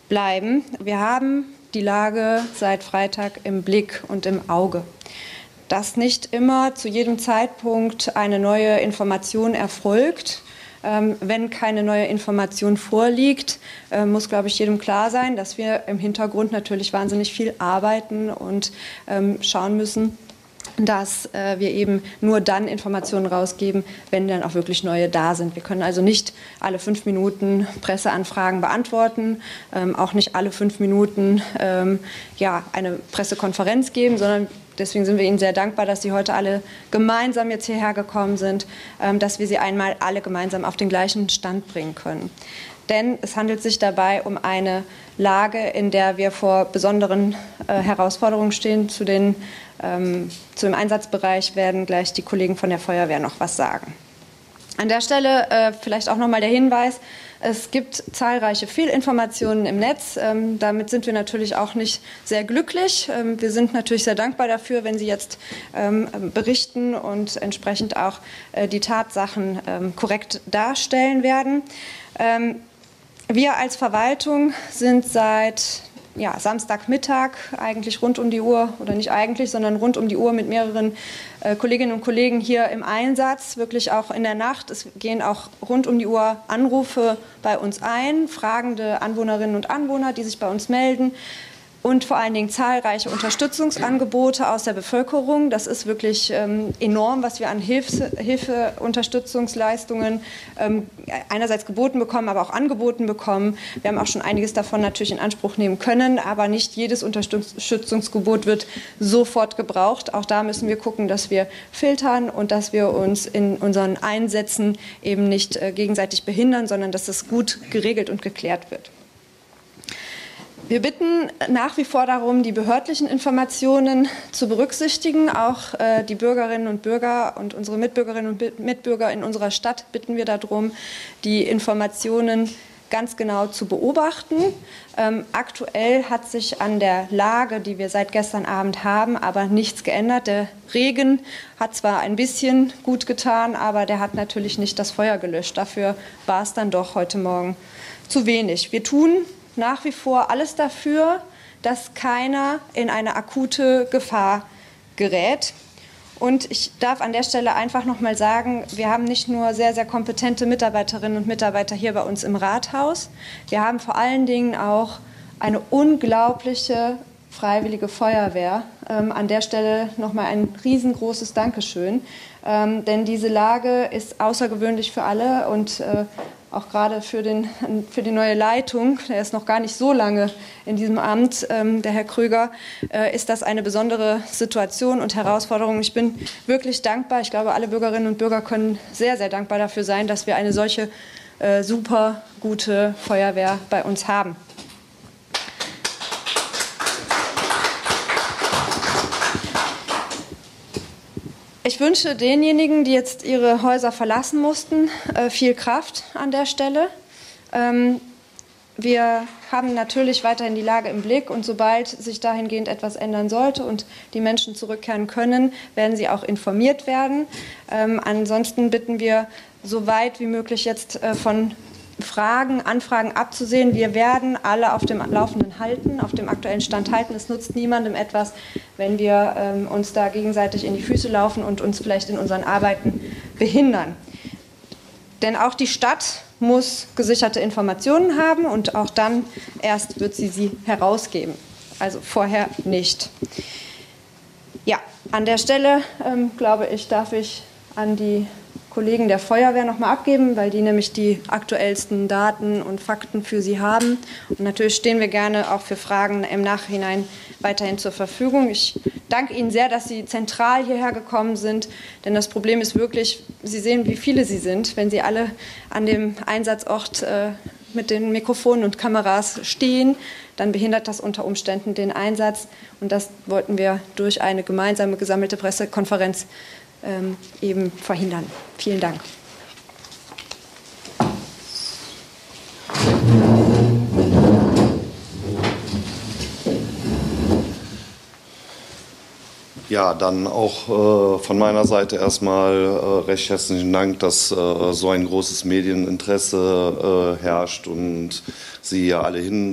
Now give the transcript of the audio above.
bleiben. Wir haben die Lage seit Freitag im Blick und im Auge. Dass nicht immer zu jedem Zeitpunkt eine neue Information erfolgt, wenn keine neue Information vorliegt, muss, glaube ich, jedem klar sein, dass wir im Hintergrund natürlich wahnsinnig viel arbeiten und schauen müssen, dass wir eben nur dann Informationen rausgeben, wenn dann auch wirklich neue da sind. Wir können also nicht alle 5 Minuten Presseanfragen beantworten, auch nicht alle 5 Minuten eine Pressekonferenz geben, sondern deswegen sind wir Ihnen sehr dankbar, dass Sie heute alle gemeinsam jetzt hierher gekommen sind, dass wir Sie einmal alle gemeinsam auf den gleichen Stand bringen können. Denn es handelt sich dabei um eine Lage, in der wir vor besonderen Herausforderungen stehen. Zu dem Einsatzbereich werden gleich die Kollegen von der Feuerwehr noch was sagen. An der Stelle vielleicht auch noch mal der Hinweis: Es gibt zahlreiche Fehlinformationen im Netz. Damit sind wir natürlich auch nicht sehr glücklich. Wir sind natürlich sehr dankbar dafür, wenn Sie jetzt berichten und entsprechend auch die Tatsachen korrekt darstellen werden. Wir als Verwaltung sind seit Samstagmittag eigentlich rund um die Uhr, oder nicht eigentlich, sondern rund um die Uhr mit mehreren Kolleginnen und Kollegen hier im Einsatz, wirklich auch in der Nacht. Es gehen auch rund um die Uhr Anrufe bei uns ein, fragende Anwohnerinnen und Anwohner, die sich bei uns melden. Und vor allen Dingen zahlreiche Unterstützungsangebote aus der Bevölkerung. Das ist wirklich enorm, was wir an Hilfeunterstützungsleistungen einerseits geboten bekommen, aber auch angeboten bekommen. Wir haben auch schon einiges davon natürlich in Anspruch nehmen können, aber nicht jedes Unterstützungsgebot wird sofort gebraucht. Auch da müssen wir gucken, dass wir filtern und dass wir uns in unseren Einsätzen eben nicht gegenseitig behindern, sondern dass das gut geregelt und geklärt wird. Wir bitten nach wie vor darum, die behördlichen Informationen zu berücksichtigen. Auch die Bürgerinnen und Bürger und unsere Mitbürgerinnen und Mitbürger in unserer Stadt bitten wir darum, die Informationen ganz genau zu beobachten. Aktuell hat sich an der Lage, die wir seit gestern Abend haben, aber nichts geändert. Der Regen hat zwar ein bisschen gut getan, aber der hat natürlich nicht das Feuer gelöscht. Dafür war es dann doch heute Morgen zu wenig. Wir tun nach wie vor alles dafür, dass keiner in eine akute Gefahr gerät. Und ich darf an der Stelle einfach noch mal sagen, wir haben nicht nur sehr, sehr kompetente Mitarbeiterinnen und Mitarbeiter hier bei uns im Rathaus, wir haben vor allen Dingen auch eine unglaubliche Freiwillige Feuerwehr. An der Stelle noch mal ein riesengroßes Dankeschön, denn diese Lage ist außergewöhnlich für alle und auch gerade für die neue Leitung, der ist noch gar nicht so lange in diesem Amt, der Herr Kröger, ist das eine besondere Situation und Herausforderung. Ich bin wirklich dankbar. Ich glaube, alle Bürgerinnen und Bürger können sehr, sehr dankbar dafür sein, dass wir eine solche super gute Feuerwehr bei uns haben. Ich wünsche denjenigen, die jetzt ihre Häuser verlassen mussten, viel Kraft an der Stelle. Wir haben natürlich weiterhin die Lage im Blick und sobald sich dahingehend etwas ändern sollte und die Menschen zurückkehren können, werden sie auch informiert werden. Ansonsten bitten wir, so weit wie möglich jetzt von Anfragen abzusehen. Wir werden alle auf dem Laufenden halten, auf dem aktuellen Stand halten. Es nutzt niemandem etwas, wenn wir uns da gegenseitig in die Füße laufen und uns vielleicht in unseren Arbeiten behindern. Denn auch die Stadt muss gesicherte Informationen haben und auch dann erst wird sie herausgeben. Also vorher nicht. Ja, an der Stelle, glaube ich, darf ich an die Kollegen der Feuerwehr noch mal abgeben, weil die nämlich die aktuellsten Daten und Fakten für Sie haben. Und natürlich stehen wir gerne auch für Fragen im Nachhinein weiterhin zur Verfügung. Ich danke Ihnen sehr, dass Sie zentral hierher gekommen sind, denn das Problem ist wirklich, Sie sehen, wie viele Sie sind, wenn Sie alle an dem Einsatzort mit den Mikrofonen und Kameras stehen, dann behindert das unter Umständen den Einsatz. Und das wollten wir durch eine gemeinsame gesammelte Pressekonferenz eben verhindern. Vielen Dank. Ja, dann auch von meiner Seite erstmal recht herzlichen Dank, dass so ein großes Medieninteresse herrscht und Sie ja alle hin